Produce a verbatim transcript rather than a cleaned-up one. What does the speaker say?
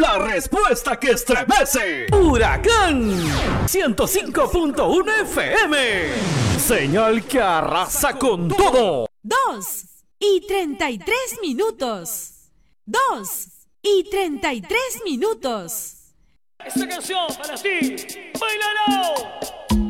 la respuesta que estremece. Huracán ciento cinco punto uno F M. Señal que arrasa con todo. Dos y treinta y tres minutos. Dos y treinta y tres minutos. Esta canción para ti. ¡Bailalo!